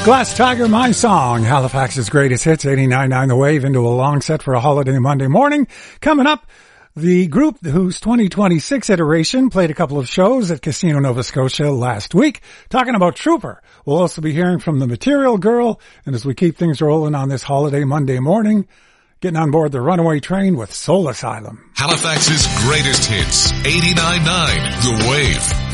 Glass Tiger, My Song, Halifax's greatest hits, 89.9 The Wave, into a long set for a holiday Monday morning. Coming up, the group whose 2026 iteration played a couple of shows at Casino Nova Scotia last week, talking about Trooper. We'll also be hearing from the Material Girl, and as we keep things rolling on this holiday Monday morning, getting on board the runaway train with Soul Asylum. Halifax's greatest hits, 89.9 The Wave.